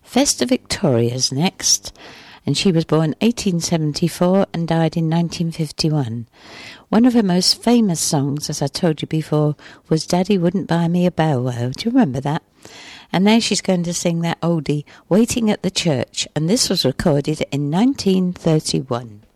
Vesta Victoria's next, and she was born 1874 and died in 1951. One of her most famous songs, as I told you before, was Daddy Wouldn't Buy Me a Bow Wow. Do you remember that? And now she's going to sing that oldie, Waiting at the Church, and this was recorded in 1931.